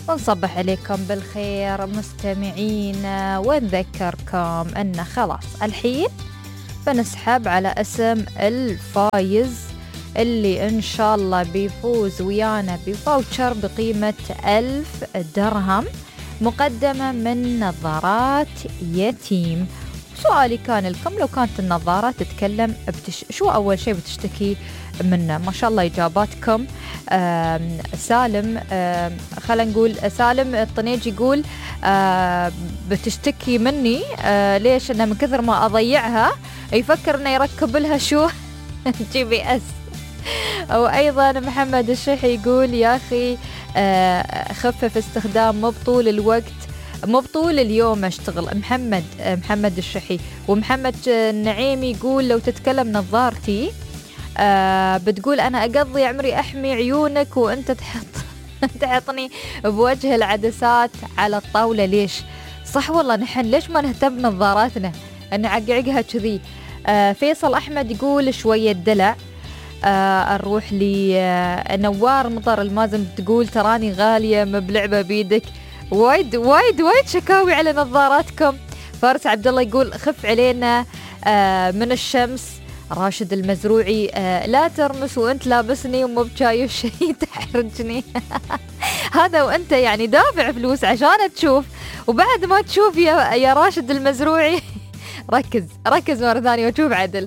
ونصبح عليكم بالخير مستمعينا، ونذكركم أن خلاص الحين بنسحب على اسم الفايز اللي إن شاء الله بيفوز ويانا بفاوتشر بقيمة 1000 درهم مقدمة من نظارات يتيم. سؤالي كان لكم، لو كانت النظارة تتكلم شو أول شيء بتشتكي منه؟ ما شاء الله إجاباتكم. سالم، خلينا نقول سالم الطنيجي يقول بتشتكي مني ليش؟ أنه من كثر ما أضيعها يفكر أنه يركب لها شو GPS. أو أيضا محمد الشيحي يقول يا أخي خفف استخدام، مو بطول الوقت مو بطول اليوم اشتغل. محمد الشحي. ومحمد النعيمي يقول لو تتكلم نظارتي بتقول أنا أقضي عمري أحمي عيونك وأنت تحطني بوجه العدسات على الطاولة. ليش؟ صح والله، نحن ليش ما نهتم بنظاراتنا نعقعقها كذي. فيصل أحمد يقول شوية دلع. نروح لنوار مطر المازم تقول تراني غالية مبلعبة بيدك. وايد وايد وايد شكاوي على نظاراتكم. فارس عبد الله يقول خف علينا من الشمس. راشد المزروعي لا ترمس وانت لابسني ومو بشايف شيء تحرجني. هذا وانت يعني دافع فلوس عشان تشوف، وبعد ما تشوف يا راشد المزروعي ركز مرة ثانية وتشوف عدل.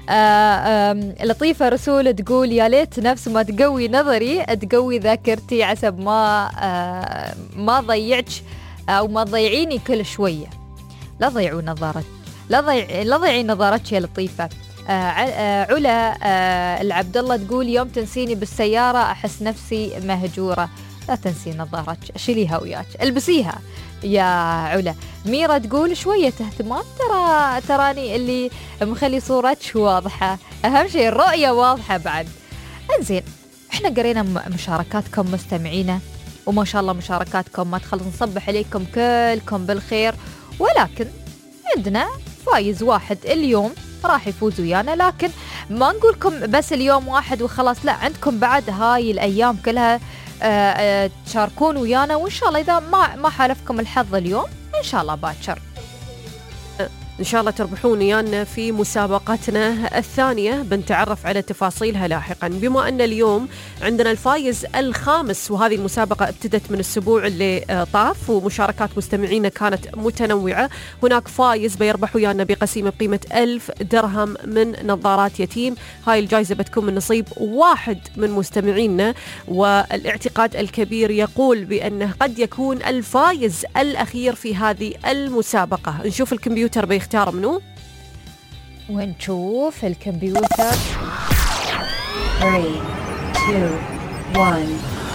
لطيفة رسول تقول يا ليت نفس ما تقوي نظري تقوي ذاكرتي عسب ما ضيعك أو ما تضيعيني كل شوية. لا ضيعوا نظارة، لا ضيعي نظارتك يا لطيفة. علا العبد الله تقول يوم تنسيني بالسيارة أحس نفسي مهجورة. لا تنسي نظارتك، شيليها وياك البسيها يا علا. ميرا تقول شوية اهتمام، تراني اللي مخلي صورتك واضحة، أهم شيء الرؤية واضحة بعد. انزين، احنا قرينا مشاركاتكم مستمعينا، وما شاء الله مشاركاتكم ما تخلص. نصبح عليكم كلكم بالخير، ولكن عندنا فايز واحد اليوم راح يفوز ويانا، لكن ما نقولكم بس اليوم واحد وخلاص، لا، عندكم بعد هاي الأيام كلها تشاركون ويانا، وإن شاء الله إذا ما حالفكم الحظ اليوم إن شاء الله باكر إن شاء الله تربحون ويانا في مسابقتنا الثانية. بنتعرف على تفاصيلها لاحقا. بما أن اليوم عندنا الفايز الخامس، وهذه المسابقة ابتدت من الأسبوع اللي طاف، ومشاركات مستمعينا كانت متنوعة. هناك فايز بيربح ويانا بقسيمة بقيمة 1000 درهم من نظارات يتيم. هاي الجائزة بتكون من نصيب واحد من مستمعينا، والاعتقاد الكبير يقول بأنه قد يكون الفايز الأخير في هذه المسابقة. نشوف الكمبيوتر بيختار منو، ونشوف الكمبيوتر. 3 2 1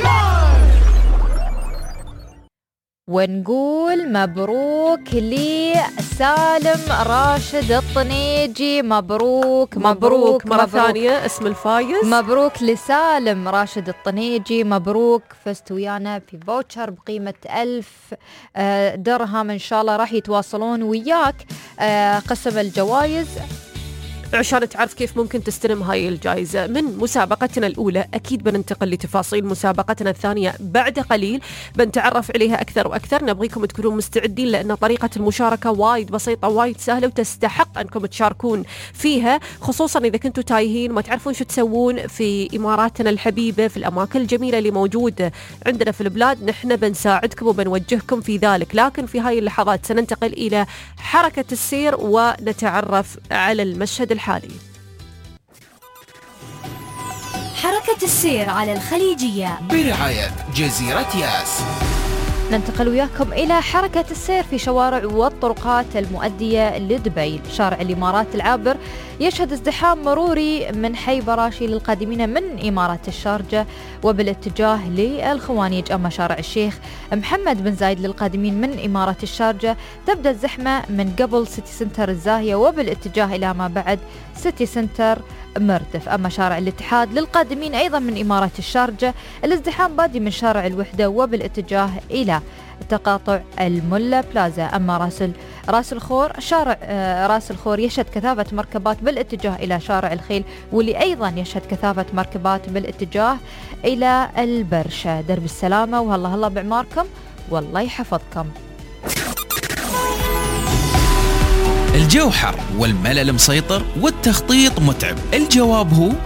ونقول مبروك لسالم راشد الطنيجي. مبروك مرة ثانية اسم الفايز. مبروك لسالم راشد الطنيجي، مبروك، فزت ويانا في فوتشر بقيمة 1000 درهم. إن شاء الله راح يتواصلون وياك قسم الجوائز عشان تعرف كيف ممكن تستلم هاي الجائزة من مسابقتنا الأولى. أكيد بننتقل لتفاصيل مسابقتنا الثانية بعد قليل، بنتعرف عليها أكثر وأكثر. نبغيكم تكونوا مستعدين، لأن طريقة المشاركة وايد بسيطة وايد سهلة، وتستحق أنكم تشاركون فيها، خصوصا إذا كنتوا تايهين وما تعرفون شو تسوون في إماراتنا الحبيبة، في الأماكن الجميلة اللي موجودة عندنا في البلاد. نحن بنساعدكم وبنوجهكم في ذلك. لكن في هاي اللحظات سننتقل إلى حركة السير ونتعرف على المشهد الحالي. حركة السير على الخليجية برعاية جزيرة ياس. ننتقل وياكم إلى حركة السير في شوارع والطرقات المؤدية لدبي. شارع الإمارات العابر يشهد ازدحام مروري من حي براشي للقادمين من إمارات الشارجة وبالاتجاه للخوانيج. أما شارع الشيخ محمد بن زايد للقادمين من إمارة الشارجة تبدأ الزحمة من قبل سيتي سنتر الزاهية وبالاتجاه إلى ما بعد سيتي سنتر مردف. أما شارع الاتحاد للقادمين أيضا من إمارة الشارجة الازدحام بادي من شارع الوحدة وبالاتجاه إلى تقاطع الملا بلازا. أما راس الخور، شارع راس الخور يشهد كثافة مركبات بالاتجاه إلى شارع الخيل، واللي أيضا يشهد كثافة مركبات بالاتجاه إلى البرشة. درب السلامة وهلا هلا بعماركم والله يحفظكم. الجو حر والملل مسيطر والتخطيط متعب. الجواب هو